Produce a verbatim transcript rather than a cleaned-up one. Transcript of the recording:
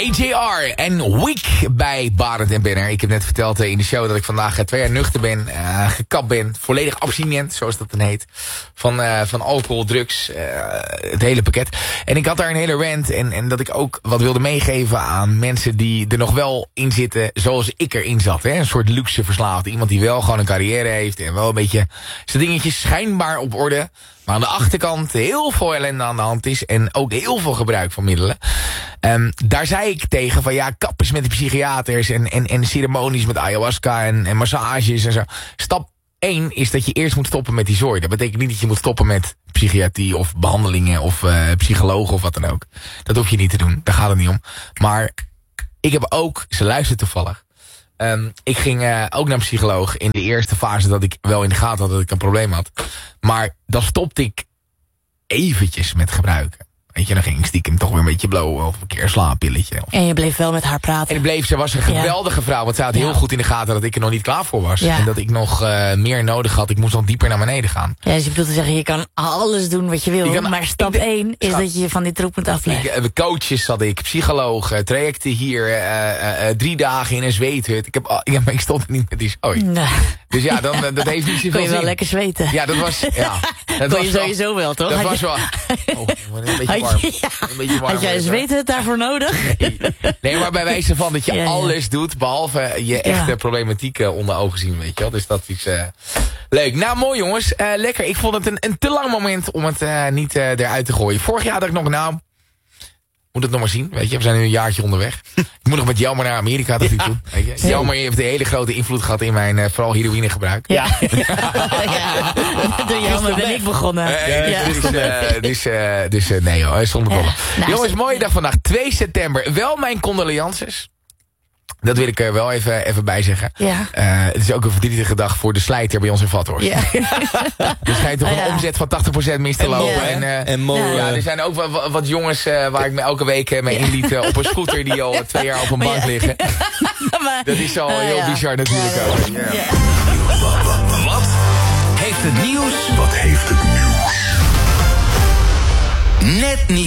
A J R en Week bij Barend en Benner. Ik heb net verteld in de show dat ik vandaag twee jaar nuchter ben. Uh, gekapt ben. Volledig abstinent, zoals dat dan heet. Van, uh, van alcohol, drugs. Uh, het hele pakket. En ik had daar een hele rant. En, en dat ik ook wat wilde meegeven aan mensen die er nog wel in zitten. Zoals ik erin zat. Hè? Een soort luxe verslaafd. Iemand die wel gewoon een carrière heeft. En wel een beetje zijn dingetjes schijnbaar op orde. Maar aan de achterkant heel veel ellende aan de hand is. En ook heel veel gebruik van middelen. Um, daar zei ik tegen van ja, kap eens met de psychiaters. En, en, en ceremonies met ayahuasca en, en massages en zo. Stap één is dat je eerst moet stoppen met die zooi. Dat betekent niet dat je moet stoppen met psychiatrie of behandelingen of uh, psychologen of wat dan ook. Dat hoef je niet te doen. Daar gaat het niet om. Maar ik heb ook, ze luistert toevallig. Um, ik ging uh, ook naar een psycholoog in de eerste fase dat ik wel in de gaten had dat ik een probleem had. Maar dan stopte ik eventjes met gebruiken. Weet je, dan ging ik stiekem toch weer een beetje blowen of een keer een slaappilletje. Of... En je bleef wel met haar praten. En ik bleef, ze was een geweldige ja. vrouw, want ze had heel ja. goed in de gaten dat ik er nog niet klaar voor was. Ja. En dat ik nog uh, meer nodig had, ik moest nog dieper naar beneden gaan. Ja, dus je bedoelt te zeggen, je kan alles doen wat je wil, je kan, maar stap één is dat je je van die troep moet afleggen. Ik, coaches had ik, psychologen, trajecten hier, uh, uh, uh, drie dagen in een zweethut. Ik, heb, ja, maar ik stond er niet met die zooi. Nee. Dus ja, dan, dat heeft niet zoveel kon je wel zin. lekker zweten. Ja, dat was, ja. Dat kon was je sowieso wel, toch? Dat had was je... wel... Oh, een beetje warm. Ja. Een beetje warm. Had jij zweethut daarvoor nodig? Nee. nee, maar bij wijze van dat je ja, ja. alles doet, behalve je echte ja. problematiek uh, onder ogen zien, weet je wel. Dus dat is uh, leuk. Nou, mooi jongens. Uh, lekker. Ik vond het een, een te lang moment om het uh, niet uh, eruit te gooien. Vorig jaar had ik nog, nou... Moet het nog maar zien, weet je. We zijn nu een jaartje onderweg. Ik moet nog met Jelmer naar Amerika, dat ja. doen. Weet je. Jelmer heeft een hele grote invloed gehad in mijn uh, vooral heroïnegebruik. Ja. ja. Door Jelmer ben ik begonnen. Uh, ja. Dus, uh, dus, uh, dus uh, nee hoor, zonder bollen. Ja. Nou, jongens, mooie dag vandaag. twee september. Wel mijn condolences. Dat wil ik er wel even, even bij zeggen. Ja. Uh, het is ook een verdrietige dag voor de slijter bij ons in Vathorst. Ja. Er schijnt toch een ja. omzet van tachtig procent mis te lopen. Ja. En, uh, en mooi, ja, er zijn ook wat, wat jongens uh, waar ik me elke week mee inliet uh, op een scooter die al twee jaar op een bank ja. liggen. Maar, dat is al uh, heel ja. bizar natuurlijk ook. Ja. Ja. Wat heeft het nieuws? Wat heeft het nieuws? Net niet.